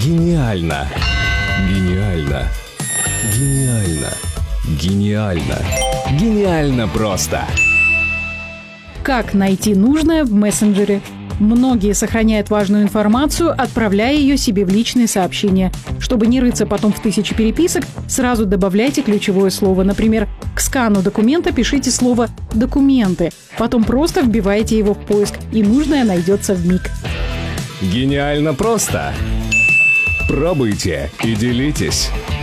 Гениально! Гениально! Гениально! Гениально! Гениально просто! Как найти нужное в мессенджере? Многие сохраняют важную информацию, отправляя ее себе в личные сообщения. Чтобы не рыться потом в 1000 переписок, сразу добавляйте ключевое слово. Например, к скану документа пишите слово «документы». Потом просто вбивайте его в поиск, и нужное найдется вмиг. Гениально просто! Пробуйте и делитесь!